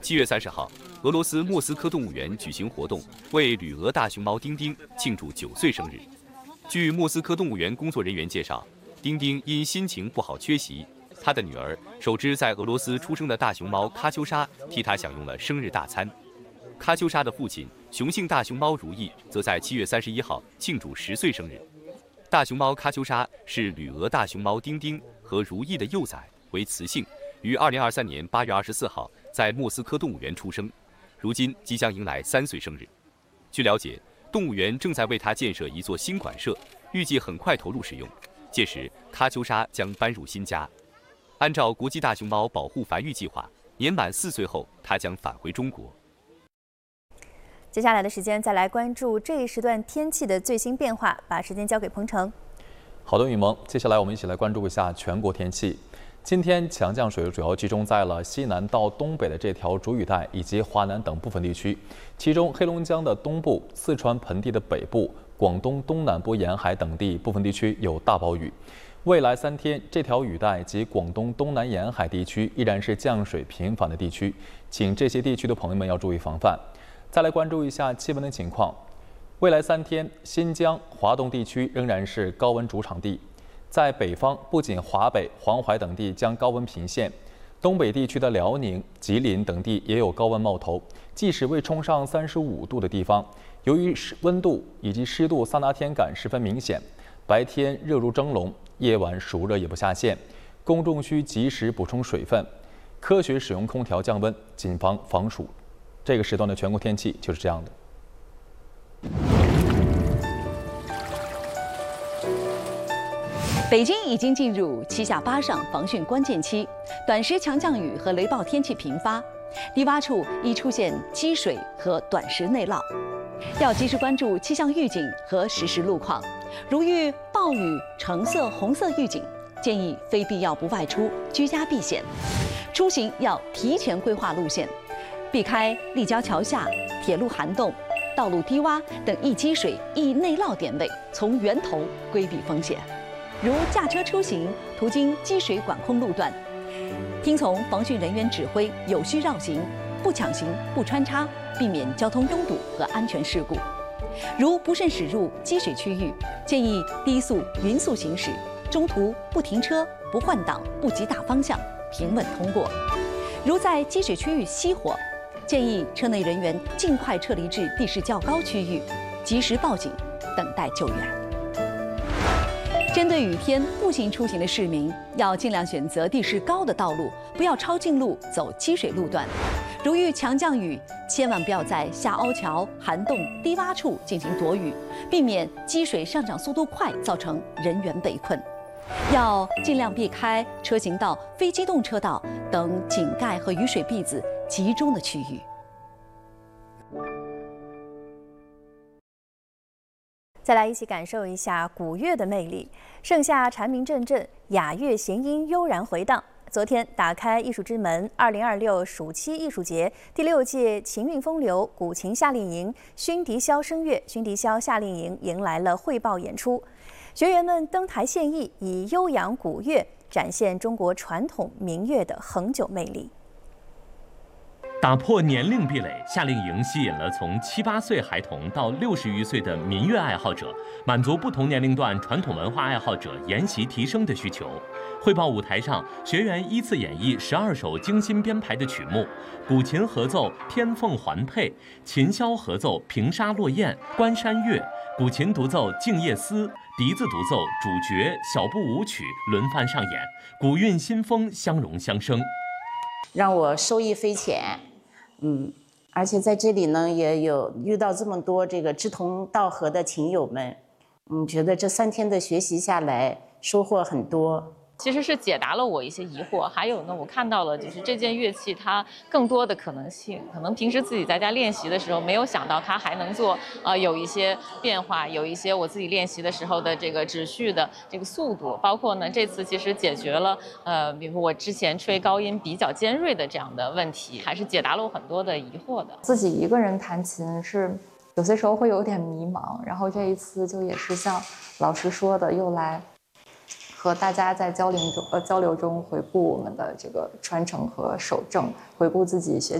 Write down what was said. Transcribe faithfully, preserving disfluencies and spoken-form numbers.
七月三十号，俄罗斯莫斯科动物园举行活动，为旅俄大熊猫丁丁庆祝九岁生日。据莫斯科动物园工作人员介绍，丁丁因心情不好缺席，他的女儿首只在俄罗斯出生的大熊猫喀秋莎替他享用了生日大餐。喀秋莎的父亲雄性大熊猫如意则在七月三十一号庆祝十岁生日。大熊猫喀秋莎是旅俄大熊猫丁丁和如意的幼崽，为雌性，于二零二三年八月二十四号在莫斯科动物园出生，如今即将迎来三岁生日。据了解，动物园正在为它建设一座新馆舍，预计很快投入使用，届时喀秋莎将搬入新家。按照国际大熊猫保护繁育计划，年满四岁后，它将返回中国。 接下来的时间再来关注这一时段天气的最新变化，把时间交给彭程。 好的，雨萌，接下来我们一起来关注一下全国天气。今天强降水主要集中在了西南到东北的这条主雨带以及华南等部分地区，其中黑龙江的东部、四川盆地的北部、广东东南部沿海等地部分地区有大暴雨。未来三天，这条雨带及广东东南沿海地区依然是降水频繁的地区，请这些地区的朋友们要注意防范。再来关注一下气温的情况。未来三天，新疆、华东地区仍然是高温主场地。在北方，不仅华北、黄淮等地将高温频现，东北地区的辽宁、吉林等地也有高温冒头。即使未冲上三十五度的地方，由于温度以及湿度桑拿天感十分明显，白天热如蒸笼，夜晚暑热也不下线。公众需及时补充水分，科学使用空调降温，谨防防暑。这个时段的全国天气就是这样的。 北京已经进入七下八上防汛关键期，短时强降雨和雷暴天气频发，低洼处易出现积水和短时内涝，要及时关注气象预警和实时路况。如遇暴雨橙色、红色预警，建议非必要不外出，居家避险。出行要提前规划路线，避开立交桥下、铁路涵洞、道路低洼等易积水、易内涝点位，从源头规避风险。如驾车出行途经积水管控路段，听从防汛人员指挥，有序绕行，不抢行、不穿插，避免交通拥堵和安全事故。如不慎驶入积水区域，建议低速、匀速行驶，中途不停车、不换挡、不急打方向，平稳通过。如在积水区域熄火，建议车内人员尽快撤离至地势较高区域，及时报警，等待救援。针对雨天步行出行的市民，要尽量选择地势高的道路，不要抄近路走积水路段。如遇强降雨，千万不要在下凹桥、涵洞、低洼处进行躲雨，避免积水上涨速度快，造成人员被困。要尽量避开车行道、非机动车道等井盖和雨水篦子集中的区域。 再来一起感受一下古乐的魅力，盛夏蝉鸣阵阵，雅乐弦音悠然回荡。昨天打开艺术之门，二零二六暑期艺术节第六届琴韵风流古琴夏令营熏笛箫声乐熏笛箫夏令营迎来了汇报演出，学员们登台献艺，以悠扬古乐展现中国传统民乐的恒久魅力。 打破年龄壁垒，夏令营吸引了从七八岁孩童到六十余岁的民乐爱好者，满足不同年龄段传统文化爱好者研习提升的需求。汇报舞台上，学员依次演绎十二首精心编排的曲目，古琴合奏《天凤环佩》，琴箫合奏《平沙落雁》《关山月》，古琴独奏《静夜思》，笛子独奏主角小步舞曲，轮番上演，古韵新风相融相生， 让我受益匪浅。嗯，而且在这里呢，也有遇到这么多这个志同道合的琴友们，嗯，觉得这三天的学习下来收获很多。 其实是解答了我一些疑惑，还有呢，我看到了就是这件乐器它更多的可能性，可能平时自己在家练习的时候没有想到它还能做，呃，有一些变化，有一些我自己练习的时候的这个指序的这个速度，包括呢这次其实解决了呃，比如我之前吹高音比较尖锐的这样的问题，还是解答了我很多的疑惑的。 自己一个人弹琴是有些时候会有点迷茫，然后这一次就也是像老师说的，又来和大家在交流中呃交流中回顾我们的这个传承和守正，回顾自己学